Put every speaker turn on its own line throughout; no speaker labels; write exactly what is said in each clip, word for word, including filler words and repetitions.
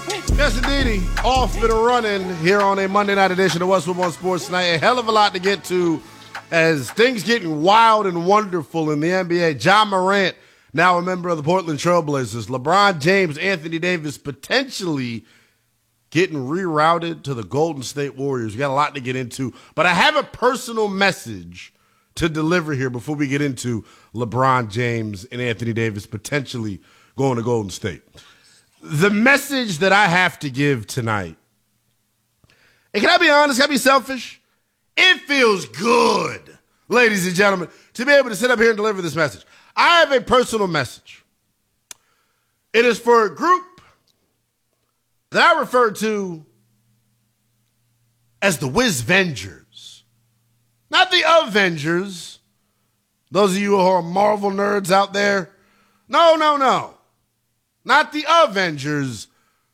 Yes, indeedy. Off and running here on a Monday night edition of Westwood One Sports Tonight. A hell of a lot to get to as things getting wild and wonderful in the N B A. Ja Morant, now a member of the Portland Trailblazers. LeBron James, Anthony Davis potentially getting rerouted to the Golden State Warriors. We got a lot to get into. But I have a personal message to deliver here before we get into LeBron James and Anthony Davis potentially going to Golden State. The message that I have to give tonight, and can I be honest, can I be selfish? It feels good, ladies and gentlemen, to be able to sit up here and deliver this message. I have a personal message. It is for a group that I refer to as the Wizvengers. Not the Avengers. Those of you who are Marvel nerds out there. No, no, no. Not the Avengers,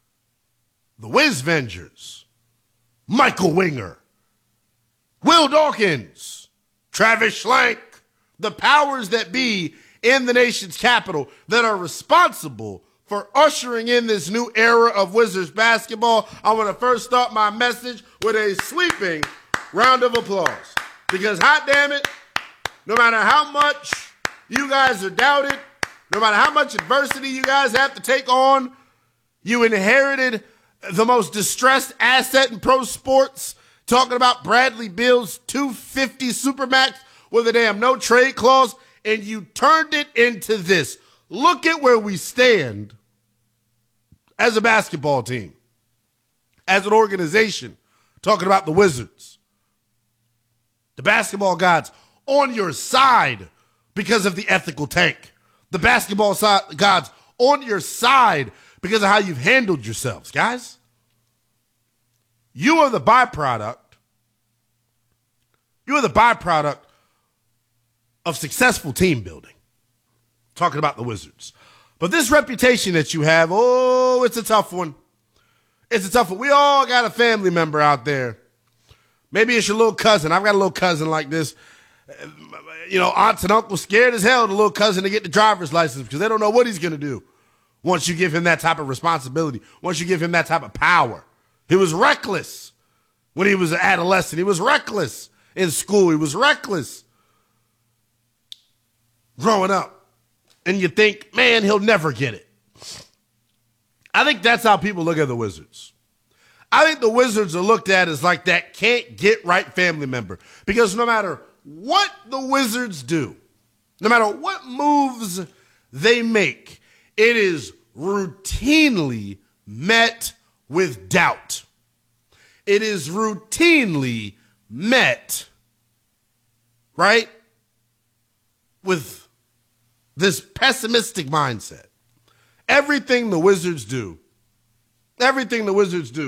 the Wizvengers. Michael Winger, Will Dawkins, Travis Schlenk, the powers that be in the nation's capital that are responsible for ushering in this new era of Wizards basketball. I want to first start my message with a sweeping round of applause. Because hot damn it, no matter how much you guys are doubted, no matter how much adversity you guys have to take on, you inherited the most distressed asset in pro sports, talking about Bradley Beal's two hundred fifty Supermax with a damn no trade clause, and you turned it into this. Look at where we stand as a basketball team, as an organization, talking about the Wizards. The basketball gods on your side because of the ethical tank. The basketball side, gods on your side because of how you've handled yourselves, guys. You are the byproduct. You are the byproduct of successful team building. Talking about the Wizards. But this reputation that you have, oh, it's a tough one. It's a tough one. We all got a family member out there. Maybe it's your little cousin. I've got a little cousin like this. You know, aunts and uncles scared as hell the little cousin to get the driver's license because they don't know what he's going to do once you give him that type of responsibility, once you give him that type of power. He was reckless when he was an adolescent. He was reckless in school. He was reckless growing up. And you think, man, he'll never get it. I think that's how people look at the Wizards. I think the Wizards are looked at as like that can't get right family member because no matter what the Wizards do, no matter what moves they make, it is routinely met with doubt. It is routinely met, right, with this pessimistic mindset. Everything the Wizards do, everything the Wizards do